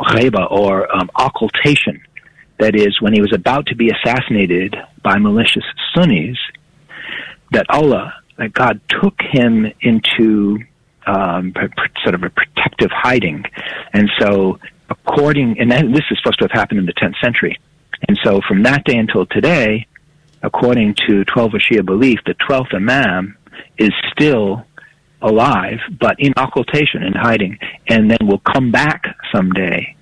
ghaiba, or occultation. That is, when he was about to be assassinated by malicious Sunnis, that God took him into sort of a protective hiding. And so this is supposed to have happened in the 10th century. And so from that day until today, according to 12 Shia belief, the 12th Imam is still alive, but in occultation, in hiding, and then will come back someday,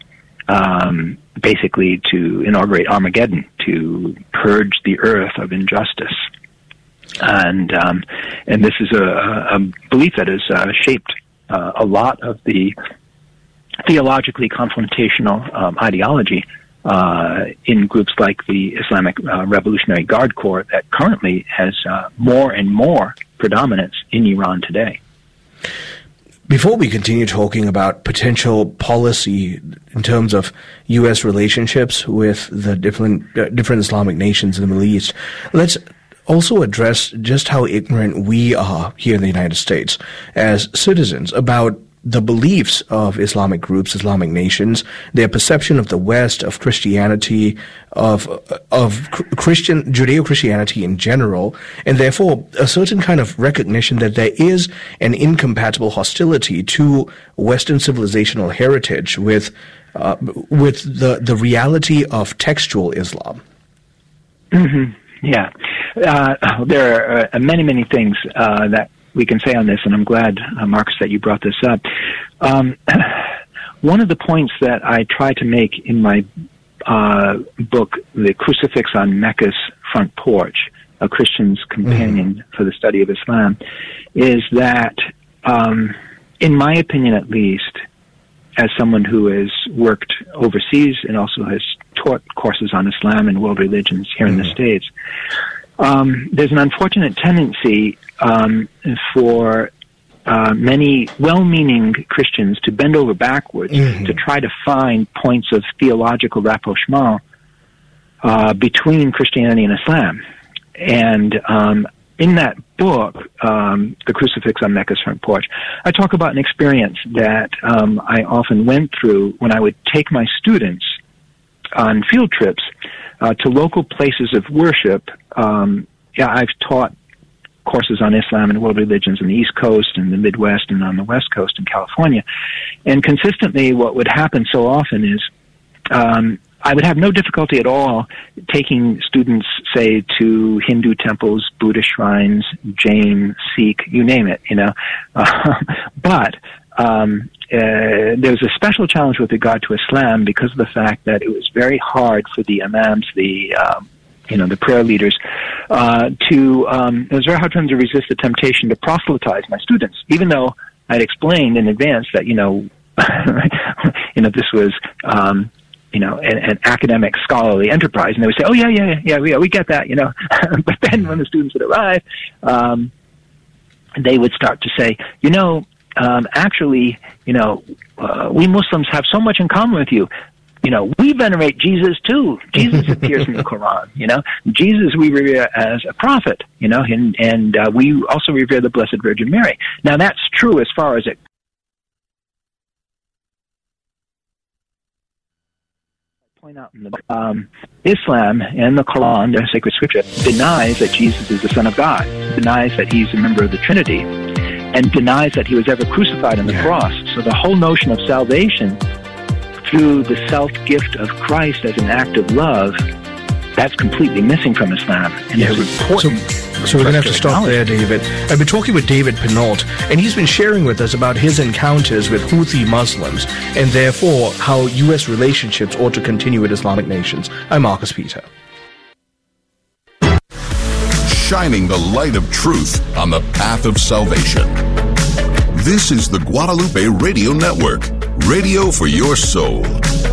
basically to inaugurate Armageddon, to purge the earth of injustice. And this is a belief that has shaped a lot of the theologically confrontational ideology in groups like the Islamic Revolutionary Guard Corps that currently has more and more predominance in Iran today. Before we continue talking about potential policy in terms of U.S. relationships with the different Islamic nations in the Middle East, let's also address just how ignorant we are here in the United States as citizens about the beliefs of Islamic groups, Islamic nations, their perception of the West, of Christianity, of Judeo-Christianity in general, and therefore a certain kind of recognition that there is an incompatible hostility to Western civilizational heritage with the reality of textual Islam. Mm-hmm. Yeah. There are many, many things that we can say on this, and I'm glad, Marcus, that you brought this up. One of the points that I try to make in my book, The Crucifix on Mecca's Front Porch, A Christian's Companion for the Study of Islam, is that, in my opinion at least, as someone who has worked overseas and also has taught courses on Islam and world religions here in the States, there's an unfortunate tendency for many well-meaning Christians to bend over backwards to try to find points of theological rapprochement between Christianity and Islam. And in that book, The Crucifix on Mecca's Front Porch, I talk about an experience that I often went through when I would take my students on field trips to local places of worship. I've taught courses on Islam and world religions on the East Coast and the Midwest and on the West Coast in California. And consistently what would happen so often is I would have no difficulty at all taking students, say, to Hindu temples, Buddhist shrines, Jain, Sikh, you name it, but there's a special challenge with regard to Islam because of the fact that it was very hard for the imams, the prayer leaders, it was very hard for them to resist the temptation to proselytize my students, even though I'd explained in advance that, this was, an academic scholarly enterprise, and they would say, "Oh yeah, we get that," But then when the students would arrive, they would start to say, actually, we Muslims have so much in common with you. We venerate Jesus too. Jesus appears in the Quran. Jesus we revere as a prophet. And we also revere the Blessed Virgin Mary. Now that's true as far as it. Point out in the Islam and the Quran, the sacred scripture, denies that Jesus is the Son of God, denies that he's a member of the Trinity, and denies that he was ever crucified on the cross. So the whole notion of salvation through the self-gift of Christ as an act of love, that's completely missing from Islam. And it's important. So we're going to have to stop there, David. I've been talking with David Pinault, and he's been sharing with us about his encounters with Houthi Muslims, and therefore how U.S. relationships ought to continue with Islamic nations. I'm Marcus Peter. Shining the light of truth on the path of salvation. This is the Guadalupe Radio Network, radio for your soul.